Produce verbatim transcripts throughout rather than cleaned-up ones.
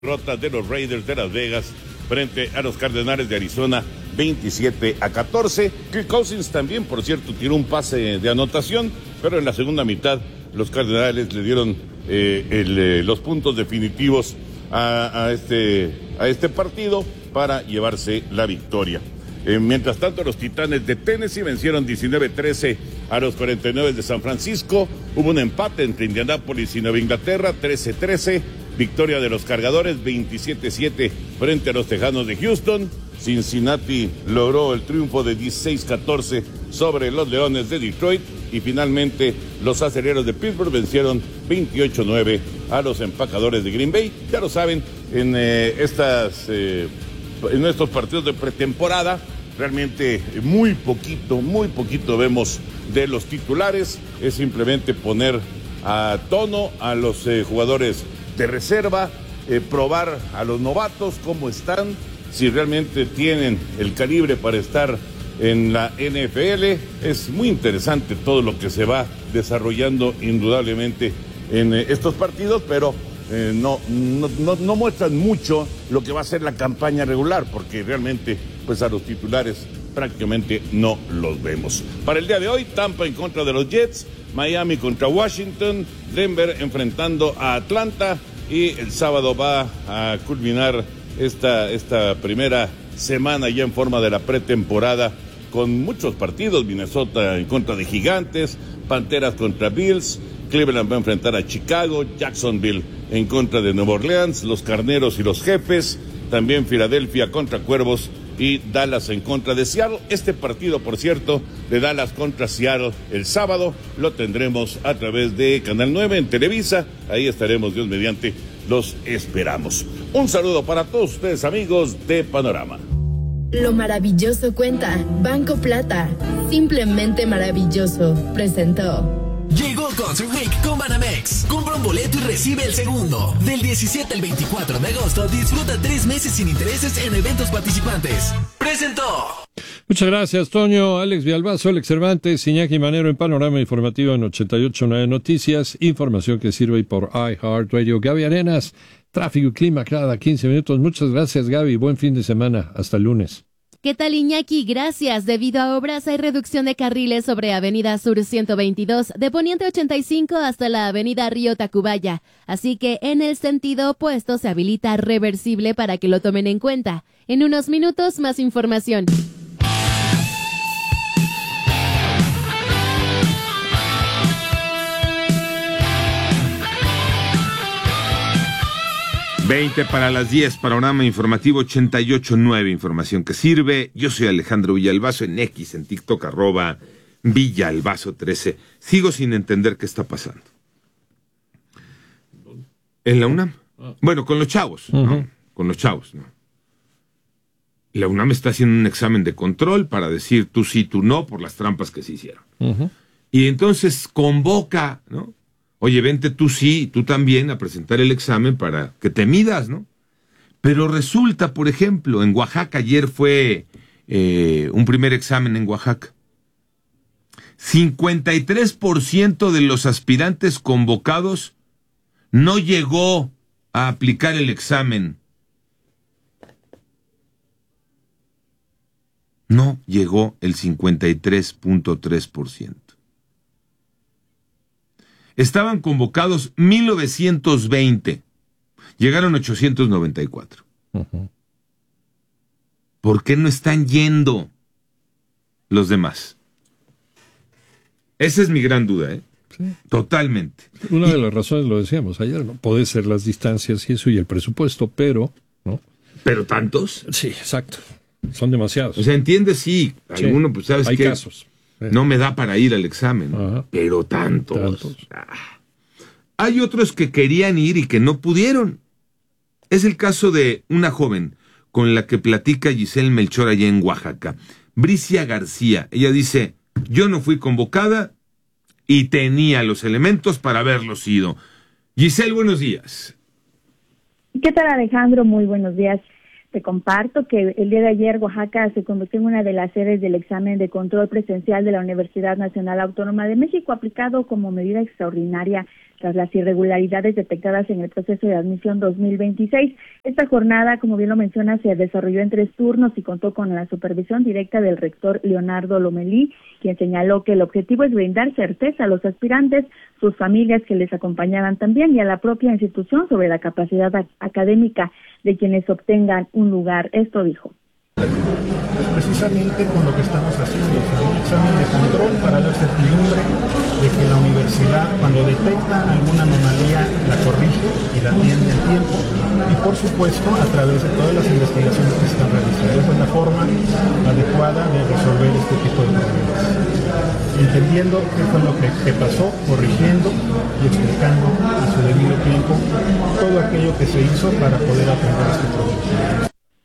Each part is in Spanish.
Derrota de los Raiders de Las Vegas frente a los Cardenales de Arizona, veintisiete a catorce. Kirk Cousins también, por cierto, tiró un pase de anotación, pero en la segunda mitad los Cardenales le dieron eh, el, eh, los puntos definitivos a, a, este, a este partido para llevarse la victoria. Eh, mientras tanto, los Titanes de Tennessee vencieron diecinueve trece a los cuarenta y nueve de San Francisco. Hubo un empate entre Indianápolis y Nueva Inglaterra, trece trece. Victoria de los Cargadores, veintisiete siete frente a los Tejanos de Houston. Cincinnati logró el triunfo de dieciséis catorce sobre los Leones de Detroit. Y finalmente, los Acereros de Pittsburgh vencieron veintiocho nueve a los Empacadores de Green Bay. Ya lo saben, en, eh, estas, eh, en estos partidos de pretemporada, realmente muy poquito, muy poquito vemos de los titulares. Es simplemente poner a tono a los eh, jugadores de reserva, eh, probar a los novatos cómo están, si realmente tienen el calibre para estar en la N F L. Es muy interesante todo lo que se va desarrollando indudablemente en eh, estos partidos, pero eh, no, no, no, no muestran mucho lo que va a ser la campaña regular, porque realmente pues a los titulares prácticamente no los vemos. Para el día de hoy, Tampa en contra de los Jets, Miami contra Washington, Denver enfrentando a Atlanta, y el sábado va a culminar esta, esta primera semana ya en forma de la pretemporada con muchos partidos. Minnesota en contra de Gigantes, Panteras contra Bills, Cleveland va a enfrentar a Chicago, Jacksonville en contra de Nueva Orleans, los Carneros y los Jefes, también Filadelfia contra Cuervos y Dallas en contra de Seattle. Este partido, por cierto, de Dallas contra Seattle el sábado, lo tendremos a través de Canal nueve en Televisa. Ahí estaremos, Dios mediante, los esperamos. Un saludo para todos ustedes, amigos de Panorama. Lo maravilloso cuenta Banco Plata. Simplemente maravilloso. Presentó. Llegó Concert Week con Banamex. Compra un boleto y recibe el segundo. Del diecisiete al veinticuatro de agosto, disfruta tres meses sin intereses en eventos participantes. ¡Presentó! Muchas gracias, Toño. Alex Villalbazo, Alex Cervantes, Iñaki Manero en Panorama Informativo en ochenta y ocho punto nueve Noticias. Información que sirve por iHeartRadio. Gaby Arenas, tráfico y clima cada quince minutos. Muchas gracias, Gaby. Buen fin de semana. Hasta el lunes. ¿Qué tal, Iñaki? Gracias. Debido a obras hay reducción de carriles sobre Avenida Sur ciento veintidós, de Poniente ochenta y cinco hasta la Avenida Río Tacubaya. Así que en el sentido opuesto se habilita reversible para que lo tomen en cuenta. En unos minutos, más información. veinte para las diez, Panorama Informativo ochenta y ocho punto nueve, información que sirve. Yo soy Alejandro Villalbazo, en X, en TikTok, arroba Villalbazo trece. Sigo sin entender qué está pasando. ¿En la UNAM? Bueno, con los chavos, ¿no? Uh-huh. Con los chavos, ¿no? La UNAM está haciendo un examen de control para decir tú sí, tú no, por las trampas que se hicieron. Uh-huh. Y entonces convoca, ¿no? Oye, vente tú sí, tú también a presentar el examen para que te midas, ¿no? Pero resulta, por ejemplo, en Oaxaca, ayer fue eh, un primer examen en Oaxaca. cincuenta y tres por ciento de los aspirantes convocados no llegó a aplicar el examen. No llegó el cincuenta y tres punto tres por ciento. Estaban convocados mil novecientos veinte. Llegaron ochocientos noventa y cuatro. Uh-huh. ¿Por qué no están yendo los demás? Esa es mi gran duda, ¿eh? Sí. Totalmente. Una y, de las razones, lo decíamos ayer, ¿no? Puede ser las distancias y eso y el presupuesto, pero, ¿no? ¿Pero tantos? Sí, exacto. Son demasiados. O sea, entiendes, sí. sí. Alguno, pues, ¿sabes Hay qué? casos. No me da para ir al examen, Ajá. pero tantos. tantos. Ah. Hay otros que querían ir y que no pudieron. Es el caso de una joven con la que platica Giselle Melchor allá en Oaxaca, Bricia García. Ella dice, yo no fui convocada y tenía los elementos para haberlo sido. Giselle, buenos días. ¿Qué tal, Alejandro? Muy buenos días. Te comparto que el día de ayer Oaxaca se convirtió en una de las sedes del examen de control presencial de la Universidad Nacional Autónoma de México, aplicado como medida extraordinaria tras las irregularidades detectadas en el proceso de admisión dos mil veintiséis. Esta jornada, como bien lo menciona, se desarrolló en tres turnos y contó con la supervisión directa del rector Leonardo Lomelí, quien señaló que el objetivo es brindar certeza a los aspirantes, sus familias que les acompañaban también y a la propia institución sobre la capacidad académica de quienes obtengan un lugar. Esto dijo. Precisamente con lo que estamos haciendo, un examen de control para dar certidumbre de que la universidad, cuando detecta alguna anomalía, la corrige y la atiende a tiempo, y por supuesto a través de todas las investigaciones que se están realizando. Esa es la forma adecuada de resolver este tipo de problemas, entendiendo qué fue lo que, que pasó, corrigiendo y explicando a su debido tiempo todo aquello que se hizo para poder atender este problema.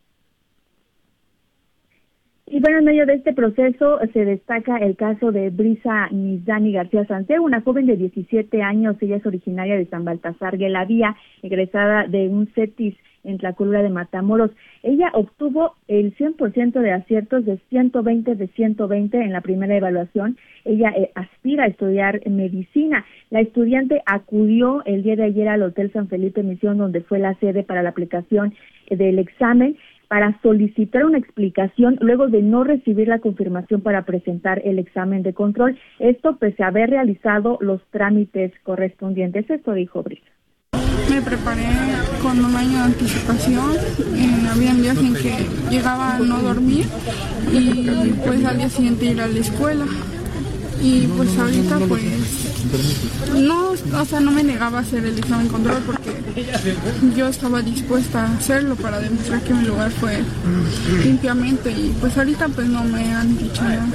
Y bueno, en medio de este proceso se destaca el caso de Brisa Nizani García Santé, una joven de diecisiete años. Ella es originaria de San Baltasar Guelavía, egresada de un CETIS en Tlacolula de Matamoros. Ella obtuvo el cien por ciento de aciertos de ciento veinte de ciento veinte en la primera evaluación. Ella eh, aspira a estudiar medicina. La estudiante acudió el día de ayer al Hotel San Felipe Misión, donde fue la sede para la aplicación eh, del examen, para solicitar una explicación luego de no recibir la confirmación para presentar el examen de control. Esto pese a haber realizado los trámites correspondientes. Esto dijo Brisa. Me preparé con un año de anticipación. Eh, había días en que llegaba a no dormir y pues al día siguiente ir a la escuela. Y pues ahorita pues no, o sea, no me negaba a hacer el examen control porque yo estaba dispuesta a hacerlo para demostrar que mi lugar fue limpiamente, y pues ahorita pues no me han dicho nada.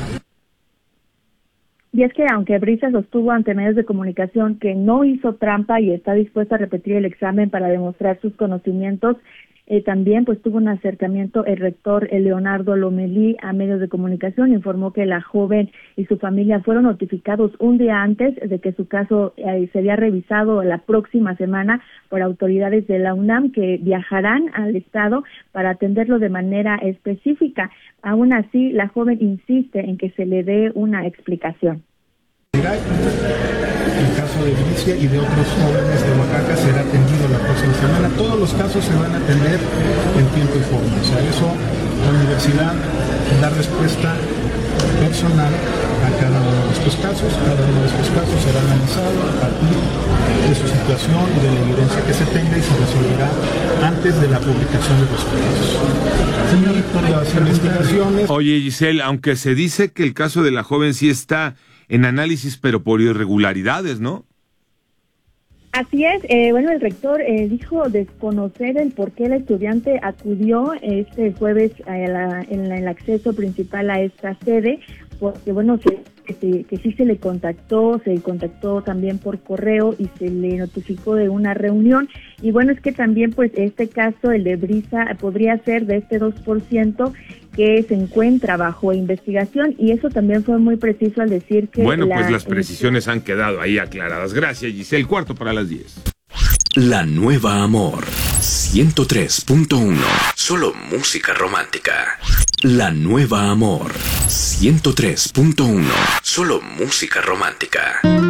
Y es que aunque Brisa sostuvo ante medios de comunicación que no hizo trampa y está dispuesta a repetir el examen para demostrar sus conocimientos, Eh, también pues tuvo un acercamiento el rector el Leonardo Lomelí a medios de comunicación. Informó que la joven y su familia fueron notificados un día antes de que su caso eh, sería revisado la próxima semana por autoridades de la UNAM, que viajarán al estado para atenderlo de manera específica. Aún así, la joven insiste en que se le dé una explicación. El caso de Bricia y de otros jóvenes de Oaxaca será atendido la próxima semana. Todos los casos se van a atender en tiempo y forma. O sea, eso la universidad da respuesta personal a cada uno de estos casos. Cada uno de estos casos será analizado a partir de su situación y de la evidencia que se tenga, y se resolverá antes de la publicación de los casos. Señor rector, las investigaciones... Oye, Giselle, aunque se dice que el caso de la joven sí está en análisis, pero por irregularidades, ¿no? Así es. Eh, bueno, el rector eh, dijo desconocer el por qué la estudiante acudió este jueves a la, en la, el acceso principal a esta sede, porque bueno, que, que, que sí se le contactó, se contactó también por correo y se le notificó de una reunión. Y bueno, es que también pues este caso, el de Brisa, podría ser de este dos por ciento que se encuentra bajo investigación, y eso también fue muy preciso al decir que... Bueno, la, pues las precisiones han quedado ahí aclaradas. Gracias, Giselle. Cuarto para las diez. La Nueva Amor ciento tres punto uno. Solo música romántica. La Nueva Amor ciento tres punto uno. Solo música romántica.